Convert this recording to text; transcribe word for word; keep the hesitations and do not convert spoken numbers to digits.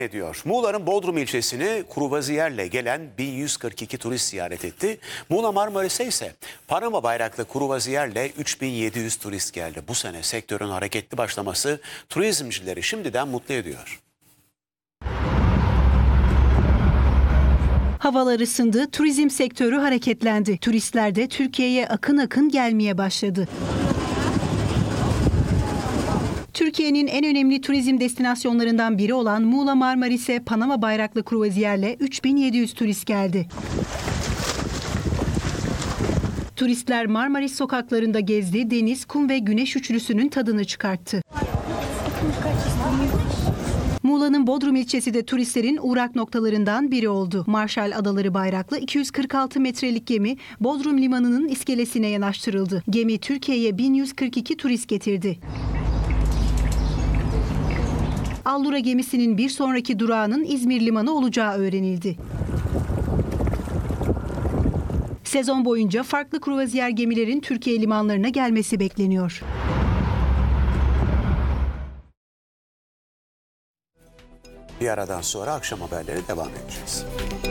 ediyor. Muğla'nın Bodrum ilçesini kruvaziyerle gelen bin yüz kırk iki turist ziyaret etti. Muğla Marmaris'e ise Panama bayraklı kruvaziyerle üç bin yedi yüz turist geldi. Bu sene sektörün hareketli başlaması turizmcileri şimdiden mutlu ediyor. Havalar ısındı, turizm sektörü hareketlendi. Turistler de Türkiye'ye akın akın gelmeye başladı. Türkiye'nin en önemli turizm destinasyonlarından biri olan Muğla Marmaris'e Panama bayraklı kruvaziyerle üç bin yedi yüz turist geldi. Turistler Marmaris sokaklarında gezdi, deniz, kum ve güneş üçlüsünün tadını çıkarttı. Muğla'nın Bodrum ilçesi de turistlerin uğrak noktalarından biri oldu. Marshall Adaları bayraklı iki yüz kırk altı metrelik gemi Bodrum Limanı'nın iskelesine yanaştırıldı. Gemi Türkiye'ye bin yüz kırk iki turist getirdi. Allura gemisinin bir sonraki durağının İzmir Limanı olacağı öğrenildi. Sezon boyunca farklı kruvaziyer gemilerin Türkiye limanlarına gelmesi bekleniyor. Bir aradan sonra akşam haberleri devam edeceğiz.